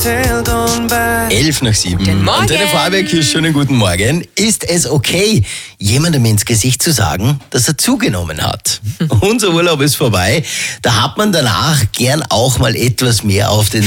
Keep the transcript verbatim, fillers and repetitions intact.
Elf nach sieben. Guten Morgen. Antenne Vorarlberg, hier schönen guten Morgen. Ist es okay, jemandem ins Gesicht zu sagen, dass er zugenommen hat? Unser Urlaub ist vorbei. Da hat man danach gern auch mal etwas mehr auf den